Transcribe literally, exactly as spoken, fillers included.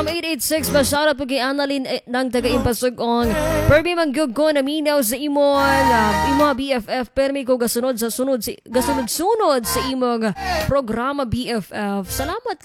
From eight eight six, shoutout po kay Annalyn eh, ng taga-Impasugong. Permi mangyog ko naminaw sa imong uh, imo B F F. Permi ko gasunod sa sunod, si, gasunod-sunod sa imong programa B F F. Salamat